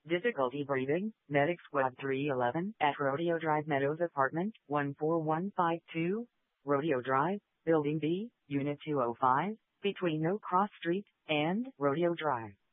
Difficulty breathing. Medic Squad 311 at Rodeo Drive Meadows Apartment 14152. Rodeo Drive, Building B, Unit 205, between No Cross Street and Rodeo Drive.